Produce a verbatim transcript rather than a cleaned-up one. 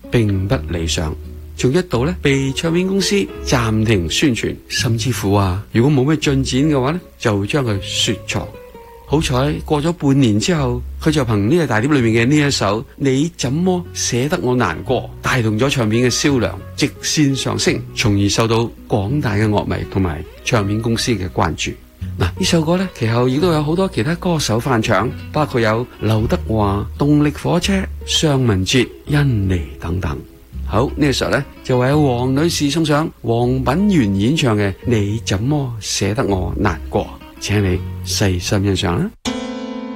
並不理想，仲一度咧被唱片公司暫停宣傳，甚至乎啊，如果冇咩進展嘅話咧，就將佢雪藏。好彩過咗半年之後，佢就憑呢個大碟裏面嘅呢一首《你怎麼捨得我難過》，帶動咗唱片嘅銷量直線上升，從而受到廣大嘅樂迷同埋唱片公司嘅關注。嗱，呢首歌呢，其後亦都有好多其他歌手翻唱，包括有劉德華、動力火車、尚雯婕、甄妮等等。好，呢個時候呢，就為黃女士送上黃品源演唱嘅《你怎麼捨得我難過》，請你細心欣賞啦。